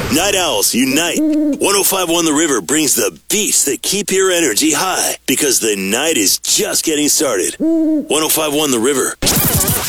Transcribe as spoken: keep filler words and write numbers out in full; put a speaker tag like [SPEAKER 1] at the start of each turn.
[SPEAKER 1] Night Owls unite. one oh five point one The River brings the beats that keep your energy high because the night is just getting started. one oh five point one The River.